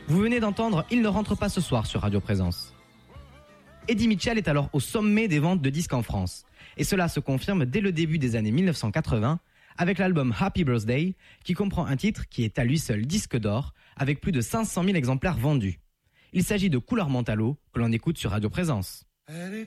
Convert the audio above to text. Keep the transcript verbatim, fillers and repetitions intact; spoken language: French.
Vous venez d'entendre « Il ne rentre pas ce soir » sur Radio Présence. Eddie Mitchell est alors au sommet des ventes de disques en France. Et cela se confirme dès le début des années mille neuf cent quatre-vingts avec l'album Happy Birthday qui comprend un titre qui est à lui seul disque d'or avec plus de cinq cent mille exemplaires vendus. Il s'agit de Couleur Mentalo que l'on écoute sur Radio Présence.